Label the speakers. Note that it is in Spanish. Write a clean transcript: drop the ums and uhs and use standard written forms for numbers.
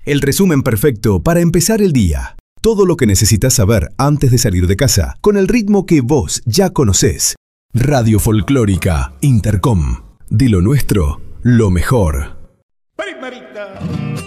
Speaker 1: El resumen perfecto para empezar el día. Todo lo que necesitas saber antes de salir de casa, con el ritmo que vos ya conocés. Radio Folclórica Intercom. De lo nuestro, lo mejor.
Speaker 2: Primerita.